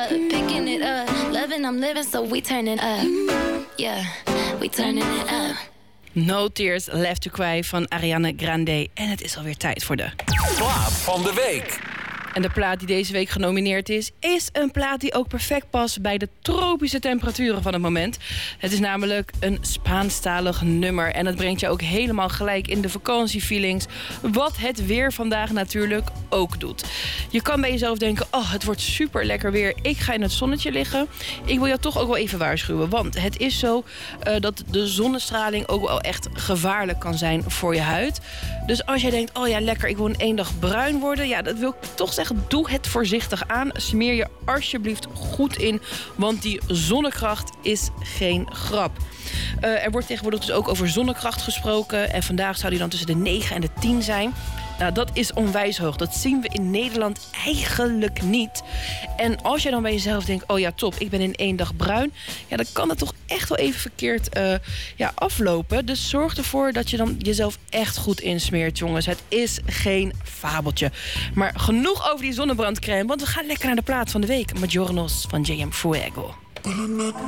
up, picking it up. Loving, I'm living, so we turning up. Yeah, we turning it up. No Tears Left to Cry van Ariana Grande. En het is alweer tijd voor de plaat van de week. En de plaat die deze week genomineerd is een plaat die ook perfect past bij de tropische temperaturen van het moment. Het is namelijk een Spaanstalig nummer. En dat brengt je ook helemaal gelijk in de vakantiefeelings. Wat het weer vandaag natuurlijk ook doet. Je kan bij jezelf denken, oh, het wordt super lekker weer. Ik ga in het zonnetje liggen. Ik wil jou toch ook wel even waarschuwen. Want het is zo dat de zonnestraling ook wel echt gevaarlijk kan zijn voor je huid. Dus als jij denkt, oh ja, lekker, ik wil in 1 dag bruin worden. Ja, dat wil ik toch zeggen. Doe het voorzichtig aan. Smeer je alsjeblieft goed in. Want die zonnekracht is geen grap. Er wordt tegenwoordig dus ook over zonnekracht gesproken. En vandaag zou die dan tussen de 9 en de 10 zijn. Nou, dat is onwijs hoog. Dat zien we in Nederland eigenlijk niet. En als je dan bij jezelf denkt, oh ja, top, ik ben in 1 dag bruin. Ja, dan kan het toch echt wel even verkeerd aflopen. Dus zorg ervoor dat je dan jezelf echt goed insmeert, jongens. Het is geen fabeltje. Maar genoeg over die zonnebrandcrème, want we gaan lekker naar de plaat van de week. Majornos van JM Fuego. Pulling up